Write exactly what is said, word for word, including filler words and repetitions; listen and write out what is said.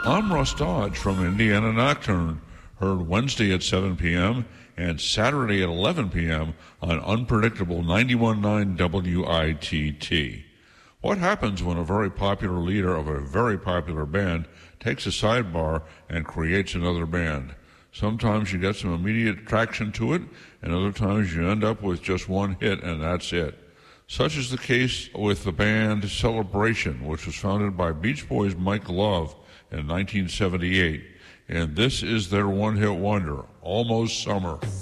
I'm Russ Dodge from Indiana Nocturne, heard Wednesday at seven p.m. and Saturday at eleven p.m. on Unpredictable ninety-one point nine W I T T. What happens when a very popular leader of a very popular band takes a sidebar and creates another band? Sometimes you get some immediate traction to it, and other times you end up with just one hit, and that's it. Such is the case with the band Celebration, which was founded by Beach Boys' Mike Love in nineteen seventy-eight. And this is their one-hit wonder, Almost Summer.